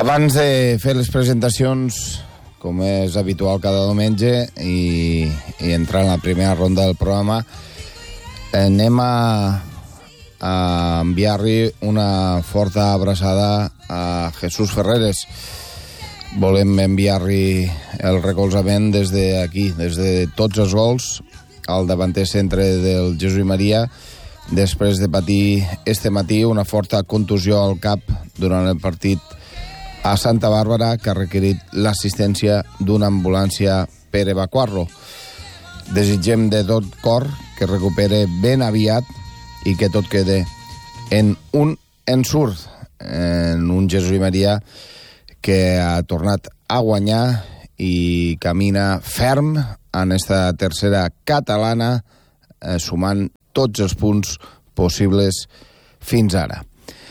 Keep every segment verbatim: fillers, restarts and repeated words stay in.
Abans de fer les presentacions, com és habitual cada diumenge, i, i entrar en la primera ronda del programa, anem a, a enviar-li una forta abraçada a Jesús Ferreres. Volem enviar-li el recolzament des d'aquí, des de tots els gols, al davanter centre del Jesús i Maria, després de patir este matí una forta contusió al cap durant el partit a Santa Bàrbara, que ha requerit l'assistència d'una ambulància per evacuar-lo. Desitgem de tot cor que recupere ben aviat i que tot quede en un ensurt, en un Jesús i Maria que ha tornat a guanyar i camina ferm en esta tercera catalana, eh, sumant tots els punts possibles fins ara.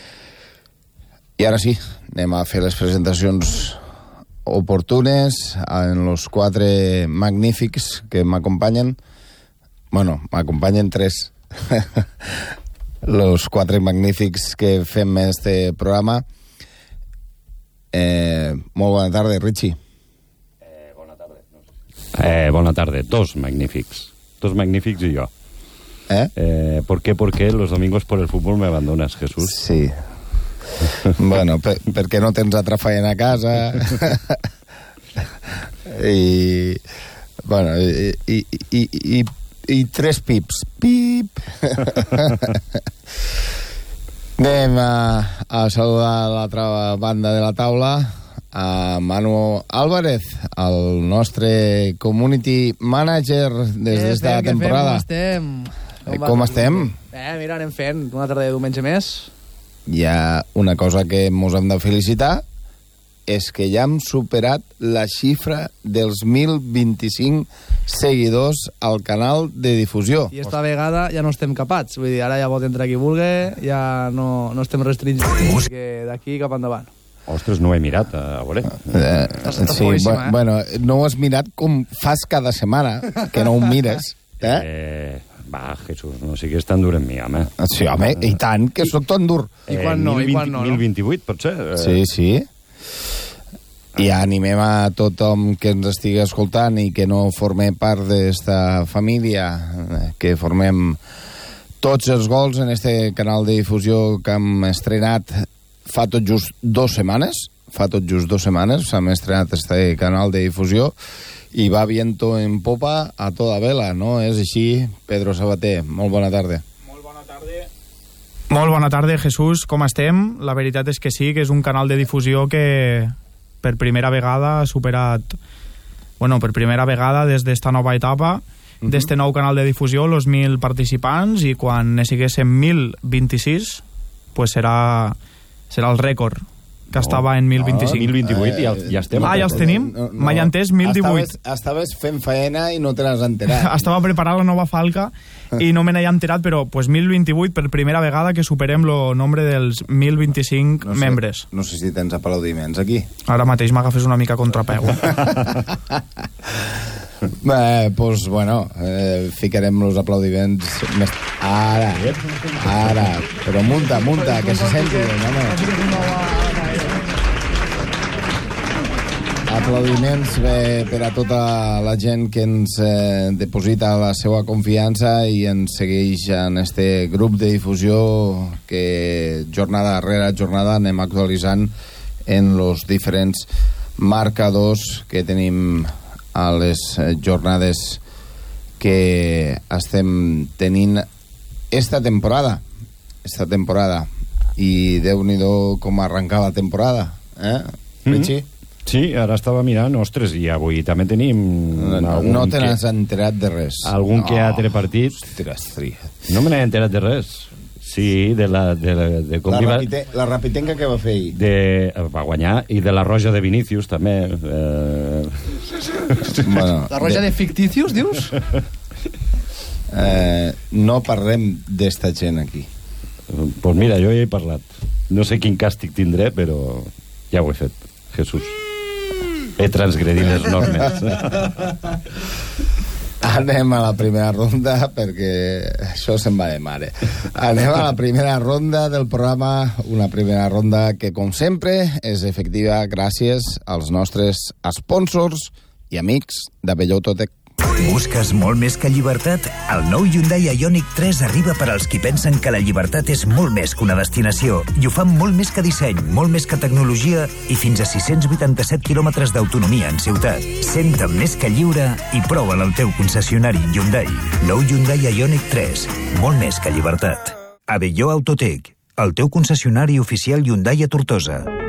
I ara sí, anem a fer les presentacions oportunes en los quatre magnífics que m'acompanyen. Bueno, m'acompanyen tres. Los quatre magnífics que fem este programa. Eh, molt bona tarda, Richie. Eh, bona tarda. No sé. Eh, bona tarda. Dos magnífics. Dos magnífics y yo. ¿Eh? Eh, ¿Por qué? Porque los domingos por el fútbol me abandonas, Jesús. Sí. Bueno, per, perquè no tens altra feina a casa. I... Bueno, i, i, i, i, i tres pips. Pip! Anem a, a saludar l'altra banda de la taula, a Manu Álvarez, el nostre community manager des d'esta temporada. Com estem? Com, com estem? Eh, mira, anem fent una tarda de diumenge més. Hi ha una cosa que mos hem de felicitar, és que ja hem superat la xifra dels mil vint-i-cinc seguidors al canal de difusió. I esta vegada ja no estem capats. Vull dir, ara ja pot entrar qui vulgui, ja no, no estem restringits, que d'aquí cap endavant. Ostres, no ho he mirat, a veure. Eh, sí, bu eh? Bueno, no ho has mirat com fas cada setmana, que no ho mires. Eh? eh va, Jesús, no siguis tan dur en mi, home. Sí, home, i tant, que sóc tan dur. I quan no, eh, i quan no, no? mil vint-i-vuit, potser? Eh... Sí, sí. I animem a tothom que ens estigui escoltant i que no forme part d'esta família, que formem tots els gols en este canal de difusió que hem estrenat fa tot just dues setmanes. Fa tot just dues setmanes hem estrenat este canal de difusió i va viento en popa a toda vela, no? És així, Pedro Sabater. Molt bona tarda. Molt bona tarda. Molt bona tarda, Jesús. Com estem? La veritat és que sí, que és un canal de difusió que per primera vegada ha superat, bueno, per primera vegada des d'esta nova etapa, uh-huh. d'este nou canal de difusió, los mil participants, i quan ne siguéssim mil vint-i-sis, pues serà, serà el rècord, que no, estava en mil vint-i-cinc. No, mil vint-i-vuit i ja, ja estem. Ah, ja els tenim? No, no, M'he entès, mil divuit. Estaves, estaves fent feina i no te n'has enterat. Estava preparant la nova falca i no me n'he enterat, però pues, mil vint-i-vuit per primera vegada que superem el nombre dels mil vint-i-cinc no sé, membres. No sé si tens aplaudiments aquí. Ara mateix m'agafes una mica contrapeu. Bé, doncs, bueno, eh, ficarem els aplaudiments més... Ara, ara, però munta, munta, que se senti, home. Aplaudiments bé, per a tota la gent que ens eh, deposita la seva confiança i ens segueix en este grup de difusió que jornada rere jornada anem actualitzant en els diferents marcadors que tenim a les jornades que estem tenint esta temporada. Esta temporada. I Déu-n'hi-do com arrencar la temporada, eh, Richie? Mm-hmm. Sí, ara estava mirant, ostres, i avui també tenim... No, no te n'has que... enterat de res. Algun no. que altre partit. Ostres, tria. No me n'he enterat de res. Sí, de la... De la, de com la, va... rapite, la rapitenca que va fer ahir. De, va guanyar, i de la roja de Vinícius, també. Eh... Bueno, la roja de, de ficticius, dius? eh, no parlem d'esta gent aquí. Doncs pues mira, jo ja he parlat. No sé quin càstig tindré, però ja ho he fet, Jesús. He transgredit les normes. Anem a la primera ronda, perquè això se'n va de mare. Anem a la primera ronda del programa, una primera ronda que, com sempre, és efectiva gràcies als nostres sponsors i amics de Bello Autotec. Busques molt més que llibertat? El nou Hyundai Ioniq tres arriba per als qui pensen que la llibertat és molt més que una destinació i ho fan molt més que disseny, molt més que tecnologia i fins a sis-cents vuitanta-set quilòmetres d'autonomia en ciutat. Senta't més que lliure i prova'l al teu concessionari Hyundai. Nou Hyundai Ioniq tres, molt més que llibertat. Abelló Autotec, el teu concessionari oficial Hyundai a Tortosa.